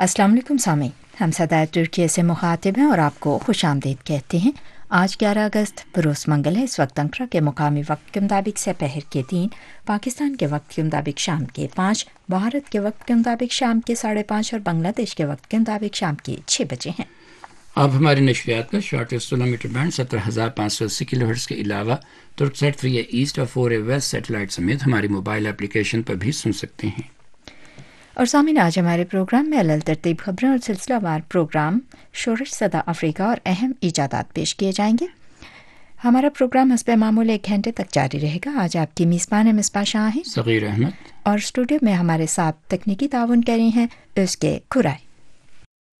अस्सलाम वालेकुम सामीन, हम सदाए तुर्की से मुखातिब हैं और आपको खुशामदीद कहते हैं। आज 11 अगस्त बरोज़ मंगल है। इस वक्त अंकरा के मुकामी वक्त के मुताबिक सपहर के 3, पाकिस्तान के वक्त के मुताबिक शाम के 5, भारत के वक्त के मुताबिक शाम के 5:30 और बांग्लादेश के वक्त के मुताबिक शाम के 6 बजे हैं। आप हमारी नशरियात का शॉर्ट 16 मीटर बैंड 17,580 किलोहर्ट्ज़ के अलावा तुर्कसेट 3A ईस्ट और 4A वेस्ट सेटेलाइट समेत हमारी मोबाइल एप्लीकेशन पर भी सुन सकते हैं। और सामीन, आज हमारे प्रोग्राम में अलग तरतीब खबरें और सिलसिलावार प्रोग्राम शोरश सदा अफ्रीका और अहम इजादात पेश किए जाएंगे। हमारा प्रोग्राम हस्ब मामूल 1 घंटे तक जारी रहेगा। आज आपकी मेज़बान मिसबा शाह हैं, सगीर अहमद और स्टूडियो में हमारे साथ तकनीकी ताउन कर रही हैं उसके खुराई।